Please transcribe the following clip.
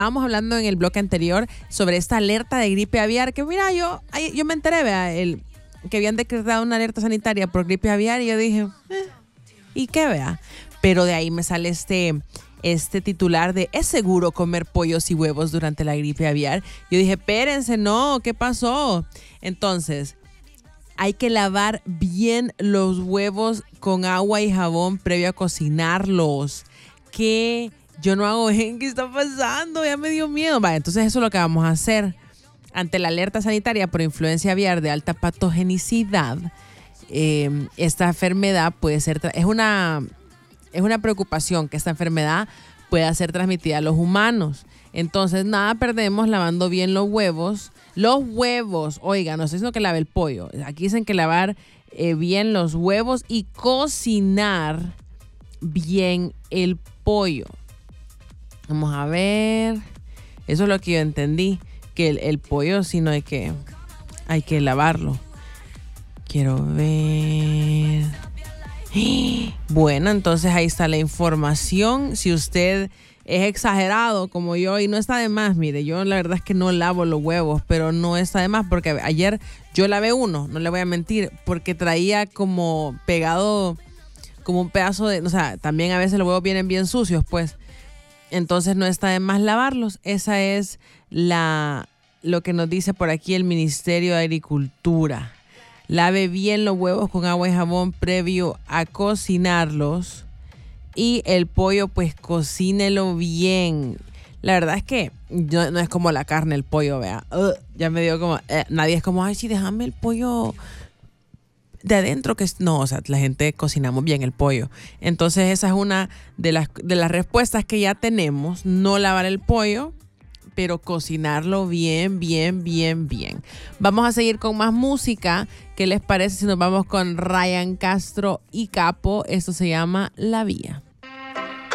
Estábamos hablando en el bloque anterior sobre esta alerta de gripe aviar, que mira, yo me enteré, vea, que habían decretado una alerta sanitaria por gripe aviar y yo dije, ¿y qué, vea? Pero de ahí me sale este titular de ¿es seguro comer pollos y huevos durante la gripe aviar? Yo dije, espérense, no, ¿qué pasó? Entonces, hay que lavar bien los huevos con agua y jabón previo a cocinarlos. ¿Qué? Yo no hago ¿qué está pasando? Ya me dio miedo. Vale, entonces eso es lo que vamos a hacer. Ante la alerta sanitaria por influencia aviar de alta patogenicidad, esta enfermedad puede ser, es una preocupación que esta enfermedad pueda ser transmitida a los humanos. Entonces, nada perdemos lavando bien los huevos. Los huevos, oiga, no estoy diciendo que lave el pollo. Aquí dicen que lavar bien los huevos y cocinar bien el pollo. Vamos a ver. Eso es lo que yo entendí. Que el pollo sí no hay que lavarlo. Quiero ver. Bueno, entonces ahí está la información. Si usted es exagerado como yo, y no está de más, mire, yo la verdad es que no lavo los huevos, pero no está de más porque ayer yo lavé uno, no le voy a mentir, porque traía como pegado como un pedazo de, o sea, también a veces los huevos vienen bien sucios, pues. Entonces no está de más lavarlos. Esa es lo que nos dice por aquí el Ministerio de Agricultura. Lave bien los huevos con agua y jabón previo a cocinarlos. Y el pollo, pues cocínelo bien. La verdad es que no es como la carne, el pollo, vea. Ya me dio como... nadie es como, ay, sí, déjame el pollo de adentro. No, o sea, la gente cocinamos bien el pollo. Entonces esa es una de las respuestas que ya tenemos. No lavar el pollo, pero cocinarlo bien, bien, bien, bien. Vamos a seguir con más música. ¿Qué les parece si nos vamos con Ryan Castro y Capo? Esto se llama La Vía.